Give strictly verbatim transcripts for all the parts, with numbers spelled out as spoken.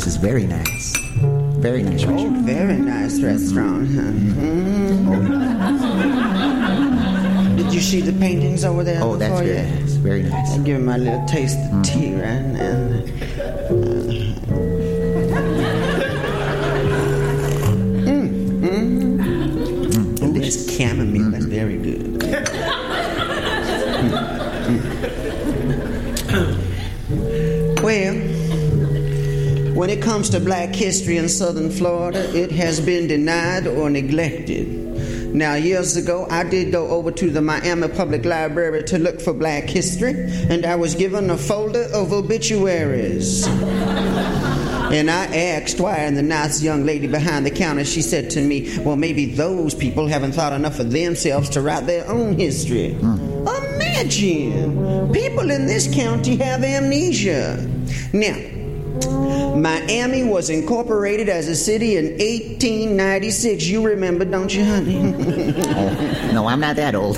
This is very nice. Very nice restaurant. Oh, very nice restaurant, huh? Mm. Did you see the paintings over there? Oh, that's very you? nice. Very nice. I'll give him my little taste of mm. tea right now. Mm. Mm. Mm. Oh, this chamomile, mm. that's very good. mm. Well, when it comes to black history in southern Florida, it has been denied or neglected. Now, years ago, I did go over to the Miami Public Library to look for black history, and I was given a folder of obituaries. And I asked why, and the nice young lady behind the counter, she said to me, well, maybe those people haven't thought enough of themselves to write their own history. Mm. Imagine! People in this county have amnesia. Now, Miami was incorporated as a city in eighteen ninety-six. You remember, don't you, honey? Oh, no, I'm not that old.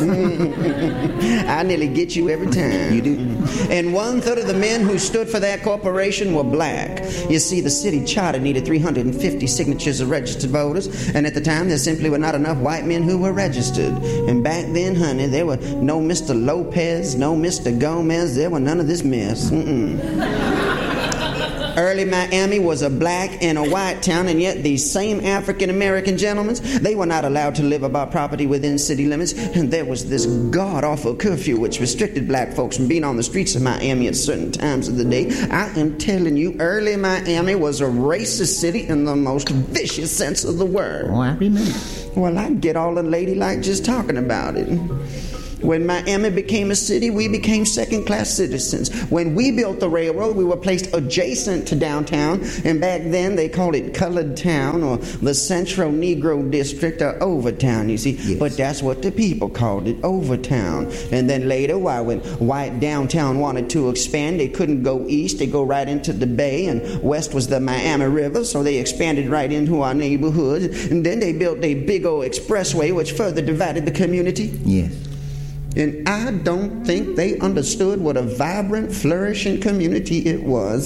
I nearly get you every time. You do? And one-third of the men who stood for that corporation were black. You see, the city charter needed three hundred fifty signatures of registered voters, and at the time, there simply were not enough white men who were registered. And back then, honey, there were no Mister Lopez, no Mister Gomez. There were none of this mess. Mm-mm. Early Miami was a black and a white town, and yet these same African-American gentlemen, they were not allowed to live about property within city limits, and there was this god-awful curfew which restricted black folks from being on the streets of Miami at certain times of the day. I am telling you, early Miami was a racist city in the most vicious sense of the word. Oh, I remember. Well, I get all unladylike just talking about it. When Miami became a city, we became second-class citizens. When we built the railroad, we were placed adjacent to downtown, and back then they called it Colored Town or the Central Negro District or Overtown, you see. Yes. But that's what the people called it, Overtown. And then later, why, when white downtown wanted to expand, they couldn't go east. They go right into the bay, and west was the Miami River, so they expanded right into our neighborhood. And then they built a big old expressway, which further divided the community. Yes. And I don't think they understood what a vibrant, flourishing community it was.